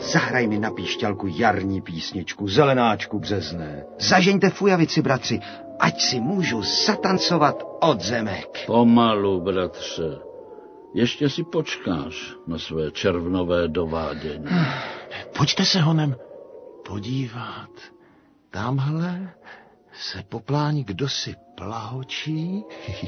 Zahraj mi na píšťalku jarní písničku, zelenáčku březné. Zažeňte fujavici, bratři, ať si můžu zatancovat od zemek. Pomalu, bratře. Ještě si počkáš na své červnové dovádění. Pojďte se honem podívat. Tamhle se po pláni kdosi plahočí,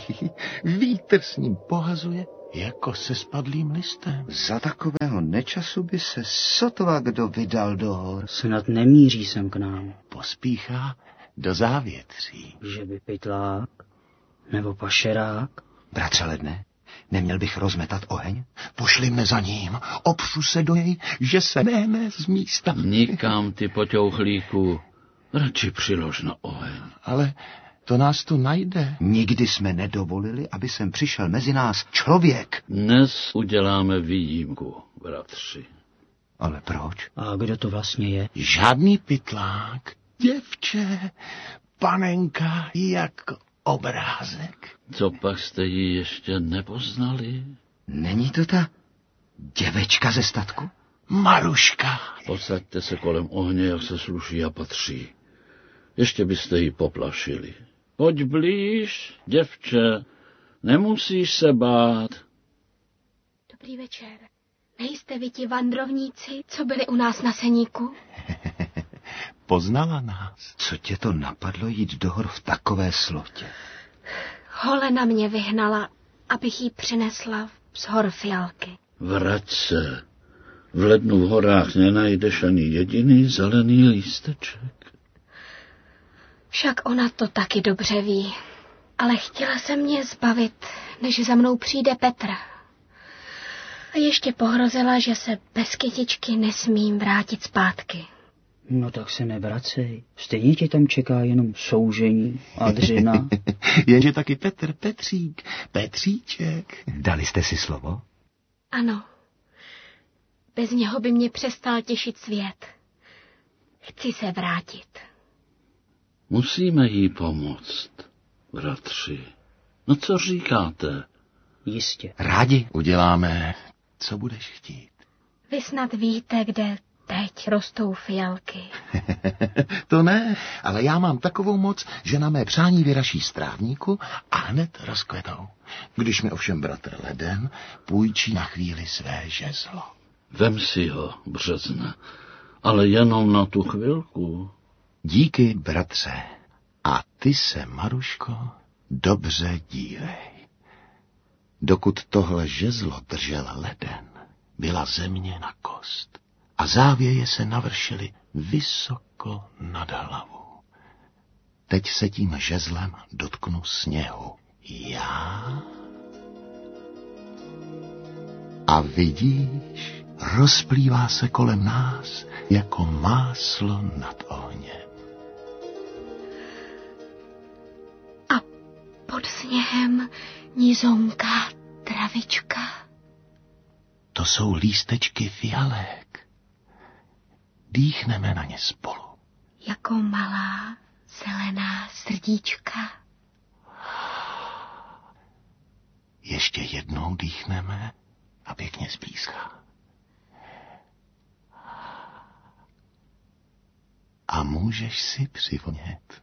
vítr s ním pohazuje jako se spadlým listem. Za takového nečasu by se sotva kdo vydal do hor. Snad nemíří sem k nám. Pospíchá do závětří. Že by pytlák nebo pašerák? Bratře Ledne, neměl bych rozmetat oheň? Pošli mne za ním, opřu se do něj, že se nehne z místa. Nikam, ty poťouchlíku, radši přilož na oheň. Ale to nás tu najde. Nikdy jsme nedovolili, aby sem přišel mezi nás člověk. Dnes uděláme výjimku, bratři. Ale proč? A kdo to vlastně je? Žádný pytlák, děvče, panenka jak obrázek. Co pak jste ji ještě nepoznali? Není to ta děvečka ze statku? Maruška. Posaďte se kolem ohně, jak se sluší a patří. Ještě byste ji poplašili. Pojď blíž, děvče, nemusíš se bát. Dobrý večer. Nejste vy ti vandrovníci, co byli u nás na Seníku? Poznala nás. Co tě to napadlo jít do hor v takové slotě? Holena mě vyhnala, abych jí přinesla z hor fialky. Vrať se. V lednu v horách nenajdeš ani jediný zelený lísteček. Však ona to taky dobře ví. Ale chtěla se mě zbavit, než za mnou přijde Petra. A ještě pohrozila, že se bez kytičky nesmím vrátit zpátky. No tak se nevracej. Stejně tě tam čeká jenom soužení a dřina. Jenže taky Petr, Petřík, Petříček. Dali jste si slovo? Ano. Bez něho by mě přestal těšit svět. Chci se vrátit. Musíme jí pomoct, bratři. No co říkáte? Jistě. Rádi. Uděláme, co budeš chtít. Vy snad víte, kde teď rostou fialky. To ne, ale já mám takovou moc, že na mé přání vyraší z trávníku a hned rozkvetou. Když mi ovšem bratr Leden půjčí na chvíli své žezlo. Vem si ho, březne, ale jenom na tu chvilku. Díky, bratře. A ty se, Maruško, dobře dívej. Dokud tohle žezlo držel Leden, byla země na kost a závěje se navršily vysoko nad hlavu. Teď se tím žezlem dotknu sněhu. Já? A vidíš, rozplývá se kolem nás jako máslo nad ohněm. A pod sněhem nizonká travička. To jsou lístečky fialek. Dýchneme na ně spolu. Jako malá zelená srdíčka. Ještě jednou dýchneme a pěkně zblízka. A můžeš si přivonět.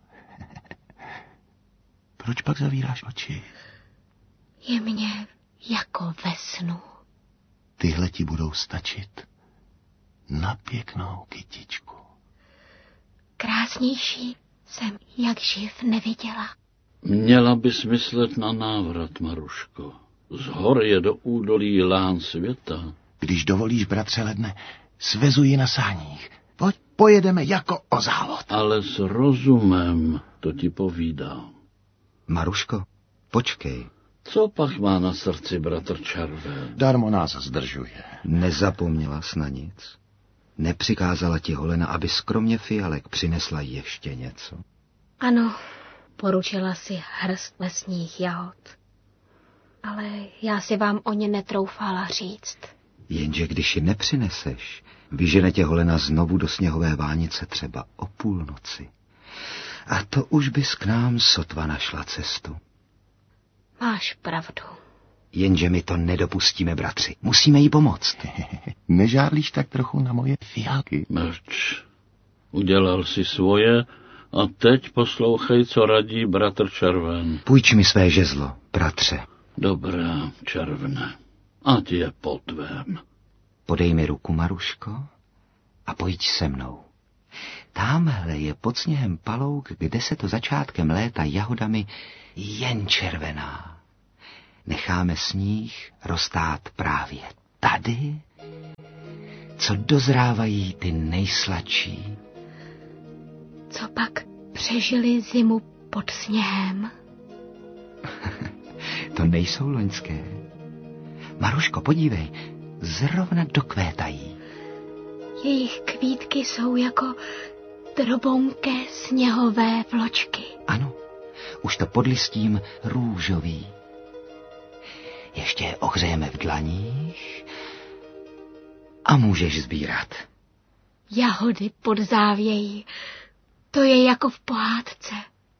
Proč pak zavíráš oči? Je mně jako ve snu. Tyhle ti budou stačit na pěknou kytičku. Krásnější jsem jak živ neviděla. Měla bys myslet na návrat, Maruško. Z hor je do údolí lán světa. Když dovolíš, bratře Ledne, svezu ji na sáních. Pojď, pojedeme jako o závod. Ale s rozumem, to ti povídám. Maruško, počkej. Co pak má na srdci bratr Červen? Darmo nás zdržuje. Nezapomněla jsi na nic? Nepřikázala ti Holena, aby kromě fialek přinesla ještě něco? Ano, poručila si hrst lesních jahod. Ale já si vám o ně netroufala říct. Jenže když ji nepřineseš, vyžene tě Holena znovu do sněhové vánice třeba o půlnoci. A to už bys k nám sotva našla cestu. Máš pravdu. Jenže my to nedopustíme, bratři. Musíme jí pomoct. Nežárlíš tak trochu na moje fialky? Mlč. Udělal si svoje a teď poslouchej, co radí bratr Červen. Půjč mi své žezlo, bratře. Dobrá, Červene, ať je po tvém. Podej mi ruku, Maruško, a pojď se mnou. Támhle je pod sněhem palouk, kde se to začátkem léta jahodami jen červená. Necháme sníh roztát právě tady, co dozrávají ty nejsladší. Co pak přežili zimu pod sněhem? To nejsou loňské. Maruško, podívej, zrovna dokvétají. Jejich kvítky jsou jako drobonké sněhové vločky. Ano, už to pod listím růžový. Ještě je ohřejeme v dlaních a můžeš sbírat. Jahody pod závějí, to je jako v pohádce.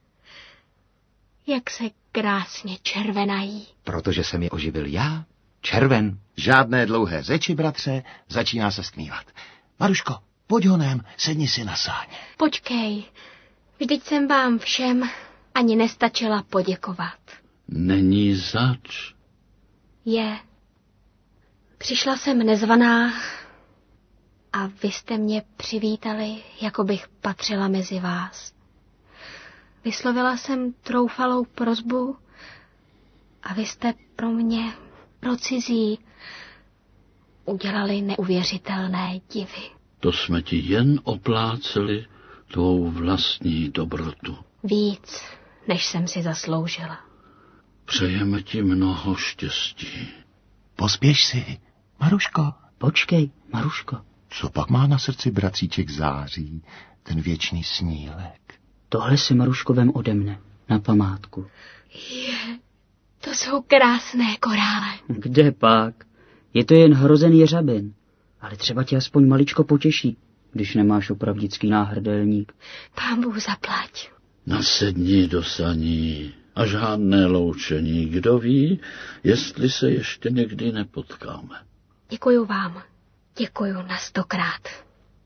Jak se krásně červenají. Protože jsem je oživil já, Červen. Žádné dlouhé řeči, bratře, začíná se stmívat. Maruško, pojď honem, sedni si na sáň. Počkej, vždyť jsem vám všem ani nestačila poděkovat. Není zač. Je. Přišla jsem nezvaná a vy jste mě přivítali, jako bych patřila mezi vás. Vyslovila jsem troufalou prosbu a vy jste pro mě, pro cizí, udělali neuvěřitelné divy. To jsme ti jen opláceli tvou vlastní dobrotu. Víc, než jsem si zasloužila. Přejeme ti mnoho štěstí. Pospěš si, Maruško. Počkej, Maruško. Co pak má na srdci bratříček září, ten věčný snílek? Tohle si Maruško vem ode mne, na památku. To jsou krásné korále. Kde pak? Je to jen hrozený jeřabin. Ale třeba tě aspoň maličko potěší, když nemáš opravdický náhrdelník. Pán Bůh zaplať. Nasedni do saní a žádné loučení. Kdo ví, jestli se ještě někdy nepotkáme. Děkuju vám. Děkuju na 100krát.